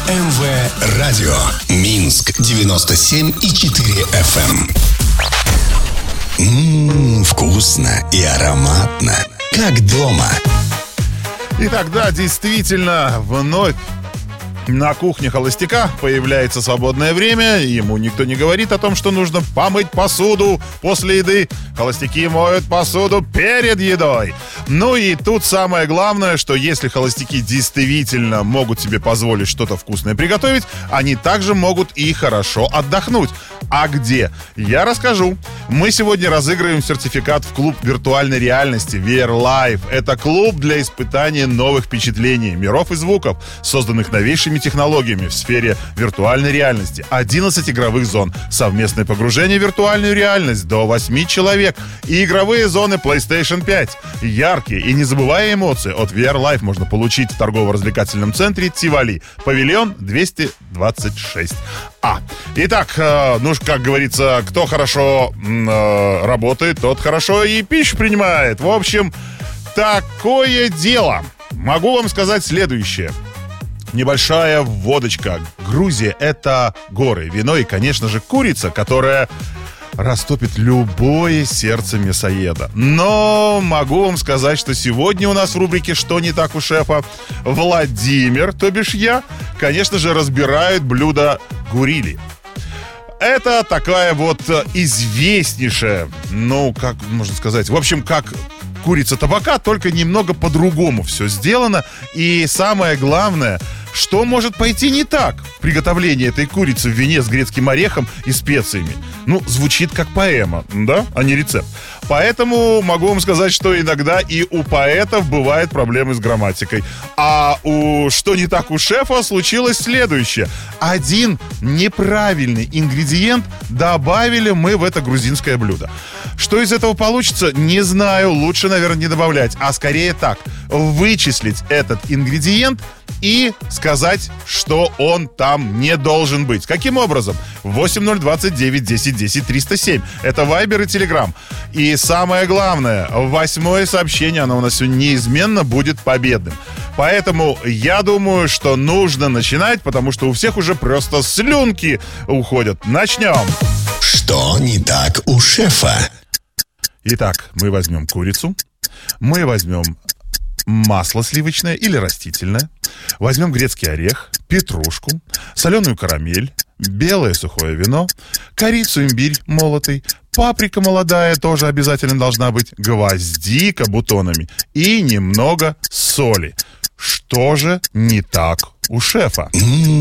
МВ Радио. Минск 97,4 FM. Вкусно и ароматно, как дома. Итак, да, действительно, вновь на кухне холостяка появляется свободное время. Ему никто не говорит о том, что нужно помыть посуду после еды. Холостяки моют посуду перед едой. Ну и тут самое главное, что если холостяки действительно могут себе позволить что-то вкусное приготовить, они также могут и хорошо отдохнуть. А где? Я расскажу. Мы сегодня разыгрываем сертификат в клуб виртуальной реальности VR Live. Это клуб для испытания новых впечатлений, миров и звуков, созданных новейшими технологиями в сфере виртуальной реальности. 11 игровых зон, совместное погружение в виртуальную реальность до 8 человек и игровые зоны PlayStation 5. Яркие и незабываемые эмоции от VR Live можно получить в торгово-развлекательном центре Тивали, павильон 226А. Итак, ну, как говорится, кто хорошо работает, тот хорошо и пищу принимает. В общем, такое дело. Могу вам сказать следующее. Небольшая вводочка. Грузия — это горы, вино и, конечно же, курица, которая растопит любое сердце мясоеда. Но могу вам сказать, что сегодня у нас в рубрике «Что не так у шефа» Владимир, то бишь я, конечно же, разбирает блюдо гурили. Это такая вот известнейшая, ну, как можно сказать, в общем, как курица табака, только немного по-другому все сделано. И самое главное, что может пойти не так в приготовлении этой курицы в вине с грецким орехом и специями? Ну, звучит как поэма, да, а не рецепт. Поэтому могу вам сказать, что иногда и у поэтов бывают проблемы с грамматикой. А что не так у шефа случилось следующее. Один неправильный ингредиент добавили мы в это грузинское блюдо. Что из этого получится, не знаю. Лучше, наверное, не добавлять, а скорее так. Вычислить этот ингредиент и сказать, что он там не должен быть. Каким образом? 8029 10 10 307. Это Viber и Telegram. И самое главное, 8-е сообщение, оно у нас сегодня неизменно будет победным. Поэтому я думаю, что нужно начинать, потому что у всех уже просто слюнки уходят. Начнем. Что не так у шефа? Итак, мы возьмем курицу, мы возьмем масло сливочное или растительное, возьмем грецкий орех, петрушку, соленую карамель, белое сухое вино, корицу, имбирь молотый, паприка молодая тоже обязательно должна быть, гвоздика бутонами и немного соли. Что же не так у шефа?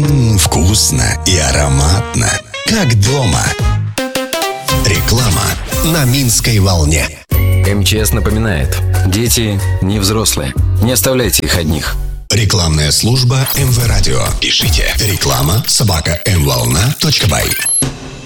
Вкусно и ароматно, как дома. Реклама на Минской волне. МЧС напоминает: дети не взрослые. Не оставляйте их одних. Рекламная служба МВ Радио. Пишите реклама @mvolna.by.